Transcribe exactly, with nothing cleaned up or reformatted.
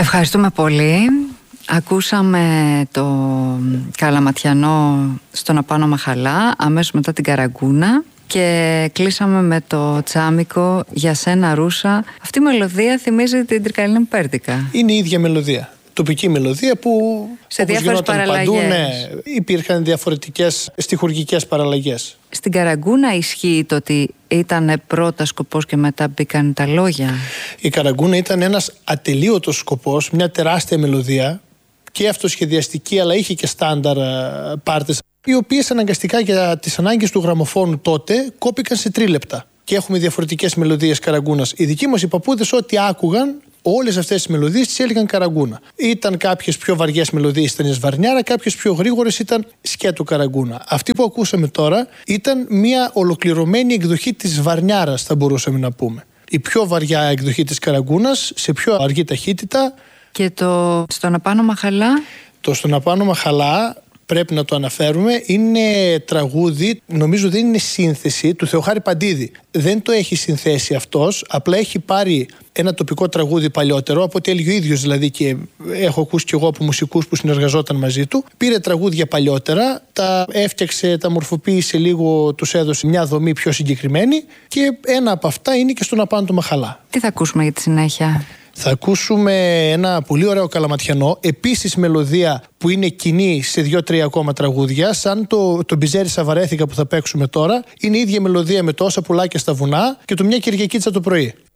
Ευχαριστούμε πολύ. Ακούσαμε το Καλαματιανό στον Απάνω Μαχαλά, αμέσως μετά την Καραγκούνα, και κλείσαμε με το Τσάμικο για σένα Ρούσα. Αυτή η μελωδία θυμίζει την Τρικαλινή μου Πέρδικα. Είναι η ίδια μελωδία. Τοπική μελωδία που σε διάφορες παραλλαγές. Παντού, ναι, υπήρχαν διαφορετικές στιχουργικές παραλλαγές. Στην Καραγκούνα ισχύει το ότι ήταν πρώτα σκοπός και μετά μπήκαν τα λόγια. Η Καραγκούνα ήταν ένας ατελείωτος σκοπός, μια τεράστια μελωδία και αυτοσχεδιαστική, αλλά είχε και στάνταρ πάρτες, οι οποίες αναγκαστικά για τις ανάγκες του γραμμοφώνου τότε κόπηκαν σε τρίλεπτα. Και έχουμε διαφορετικές μελωδίες Καραγκούνας. Οι δικοί μας οι παππούδες ό,τι άκουγαν, όλες αυτές τις μελωδίες τις έλεγαν Καραγκούνα. Ήταν κάποιες πιο βαριές μελωδίες, ήταν η Σβαρνιάρα, κάποιες πιο γρήγορες ήταν σκέτου Καραγκούνα. Αυτή που ακούσαμε τώρα ήταν μια ολοκληρωμένη εκδοχή της Σβαρνιάρας, θα μπορούσαμε να πούμε. Η πιο βαριά εκδοχή της Καραγκούνας, σε πιο αργή ταχύτητα. Και το στον Απάνω Μαχαλά. Το στον Απάνω Μαχαλά, πρέπει να το αναφέρουμε, είναι τραγούδι, νομίζω δεν είναι σύνθεση, του Θεοχάρη Παντίδη. Δεν το έχει συνθέσει αυτός, απλά έχει πάρει ένα τοπικό τραγούδι παλιότερο, από ό,τι έλεγε ο ίδιος δηλαδή, και έχω ακούσει κι εγώ από μουσικούς που συνεργαζόταν μαζί του. Πήρε τραγούδια παλιότερα, τα έφτιαξε, τα μορφοποίησε λίγο, τους έδωσε μια δομή πιο συγκεκριμένη και ένα από αυτά είναι και στον Απάνω του Μαχαλά. Τι θα ακούσουμε για τη συνέχεια? Θα ακούσουμε ένα πολύ ωραίο Καλαματιανό, επίσης μελωδία που είναι κοινή σε δύο-τρία ακόμα τραγούδια, σαν το, το Μπιζέρισα Βαρέθηκα που θα παίξουμε τώρα. Είναι η ίδια μελωδία με το Όσα πουλάκια στα βουνά και το Μια Κυριακίτσα το πρωί.